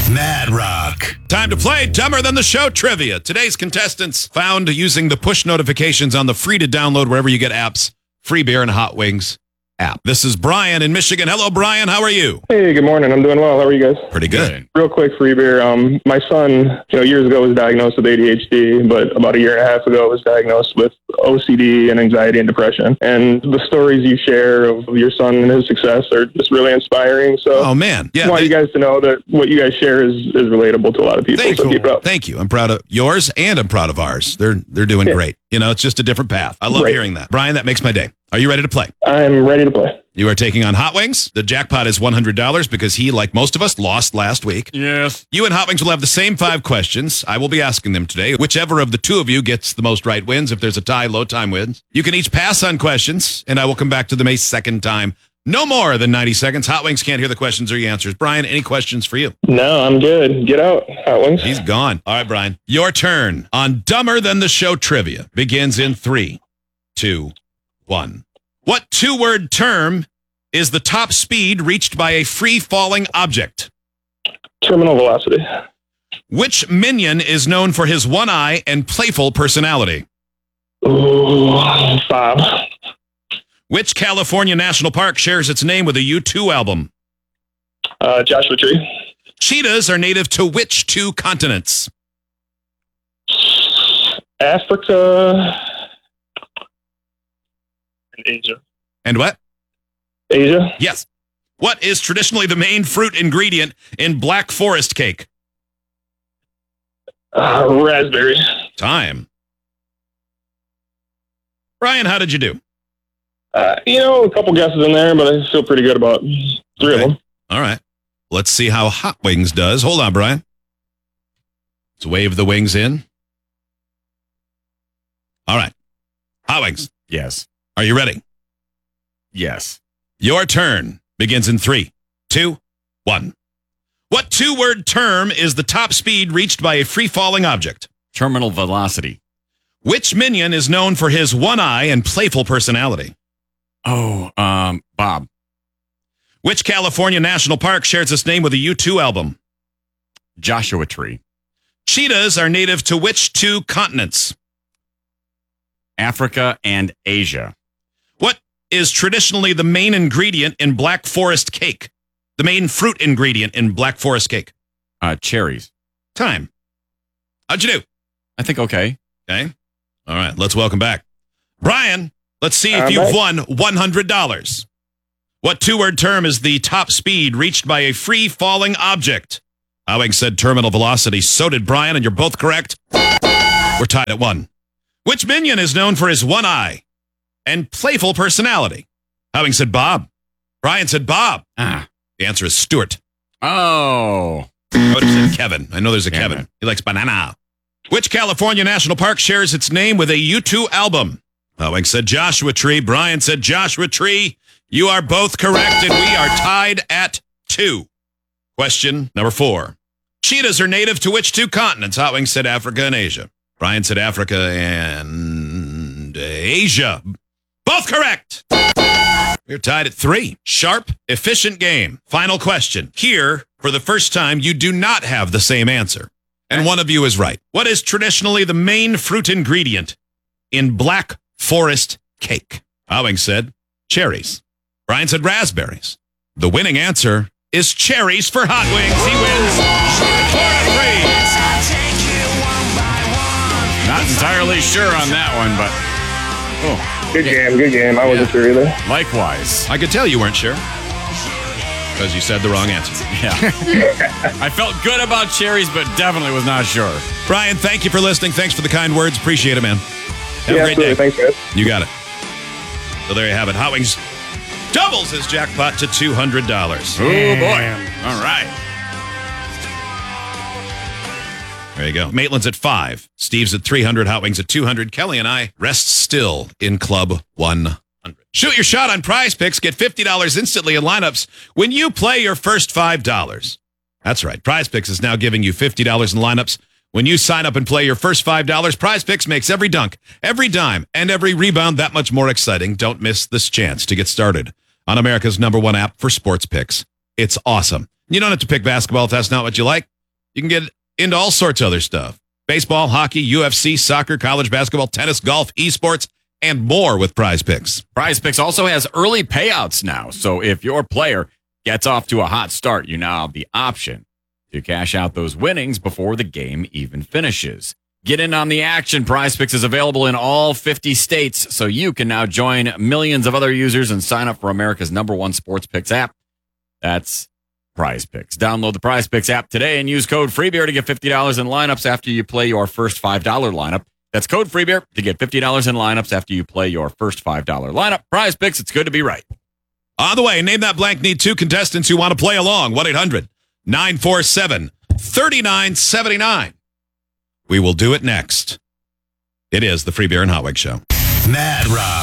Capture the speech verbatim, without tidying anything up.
Mad Rock. Time to play Dumber Than the Show trivia. Today's contestants found using the push notifications on the free-to-download wherever you get apps, Free Beer and Hot Wings app. This is Brian in Michigan. Hello, Brian. How are you? Hey, good morning. I'm doing well. How are you guys? Pretty good. Real quick, Free Beer. Um, my son, you know, years ago was diagnosed with A D H D, but about a year and a half ago was diagnosed with O C D and anxiety and depression. And the stories you share of your son and his success are just really inspiring. So, Oh, man. Yeah. I want they- you guys to know that what you guys share is, is relatable to a lot of people. Thank so you. keep it up. Thank you. I'm proud of yours and I'm proud of ours. They're they're doing Yeah. great. You know, it's just a different path. I love Right. hearing that. Brian, that makes my day. Are you ready to play? I'm ready to play. You are taking on Hot Wings. The jackpot is one hundred dollars because he, like most of us, lost last week. Yes. You and Hot Wings will have the same five questions. I will be asking them today. Whichever of the two of you gets the most right wins. If there's a tie, low time wins. You can each pass on questions, and I will come back to them a second time. No more than ninety seconds. Hot Wings can't hear the questions or the answers. Brian, any questions for you? No, I'm good. Get out, Hot Wings. He's gone. All right, Brian. Your turn on Dumber Than the Show trivia begins in three, two, one. What two-word term is the top speed reached by a free-falling object? Terminal velocity. Which minion is known for his one eye and playful personality? Ooh, Bob. Which California national park shares its name with a U two album? Uh, Joshua Tree. Cheetahs are native to which two continents? Africa. And Asia. And what? Asia. Yes. What is traditionally the main fruit ingredient in Black Forest cake? Uh, raspberry. Time. Brian, how did you do? Uh, you know, a couple guesses in there, but I feel pretty good about three Okay. of them. All right. Let's see how Hot Wings does. Hold on, Brian. Let's wave the wings in. All right. Hot Wings, Yes. are you ready? Yes. Your turn begins in three, two, one. What two-word term is the top speed reached by a free-falling object? Terminal velocity. Which minion is known for his one eye and playful personality? Oh, um, Bob. Which California national park shares its name with a U two album? Joshua Tree. Cheetahs are native to which two continents? Africa and Asia. What is traditionally the main ingredient in Black Forest cake? The main fruit ingredient in Black Forest cake? Uh, cherries. Time. How'd you do? I think okay. Okay. All right. Let's welcome back Brian. Let's see if All you've right. won one hundred dollars. What two-word term is the top speed reached by a free-falling object? Howing said terminal velocity. So did Brian, and you're both correct. We're tied at one. Which minion is known for his one eye and playful personality? Howing said Bob. Brian said Bob. Ah. The answer is Stuart. Oh. I would have said Kevin. I know there's a Damn Kevin. it. He likes banana. Which California national park shares its name with a U two album? Howing said Joshua Tree. Brian said Joshua Tree. You are both correct, and we are tied at two. Question number four. Cheetahs are native to which two continents? Hotwing said Africa and Asia. Brian said Africa and Asia. Both correct. We're tied at three. Sharp, efficient game. Final question. Here, for the first time, you do not have the same answer. And one of you is right. What is traditionally the main fruit ingredient in Black Forest cake? Howing said cherries. Brian said raspberries. The winning answer is cherries for Hot Wings. He wins four to three. Not entirely sure on that one, but oh, Good game, good game. I wasn't Yeah. sure either. likewise. I could tell you weren't sure because you said the wrong answer. Yeah. I felt good about cherries, but definitely was not sure. Brian, thank you for listening. Thanks for the kind words. Appreciate it, man. Have yeah, a great day. absolutely. Thanks, guys. You got it. So there you have it. Hot Wings doubles his jackpot to two hundred dollars. Oh, boy. All right. There you go. Maitland's at five. Steve's at three hundred. Hot Wings at two hundred. Kelly and I rest still in Club one hundred. Shoot your shot on Prize Picks. Get fifty dollars instantly in lineups when you play your first five dollars. That's right. Prize Picks is now giving you fifty dollars in lineups. When you sign up and play your first five dollars, Prize Picks makes every dunk, every dime, and every rebound that much more exciting. Don't miss this chance to get started on America's number one app for sports picks. It's awesome. You don't have to pick basketball if that's not what you like. You can get into all sorts of other stuff. Baseball, hockey, U F C, soccer, college basketball, tennis, golf, esports, and more with Prize Picks. Prize Picks also has early payouts now. So if your player gets off to a hot start, you now have the option to cash out those winnings before the game even finishes. Get in on the action. Prize Picks is available in all fifty states, so you can now join millions of other users and sign up for America's number one sports picks app. That's Prize Picks. Download the Prize Picks app today and use code FREEBEER to get fifty dollars in lineups after you play your first five dollar lineup. That's code FREEBEER to get fifty dollars in lineups after you play your first five dollar lineup. Prize Picks, it's good to be right. On the way, name that blank. Need two contestants who want to play along. one eight hundred nine four seven three nine seven nine. We will do it next. It is the Free Beer and Hotwig Show. Mad Rock.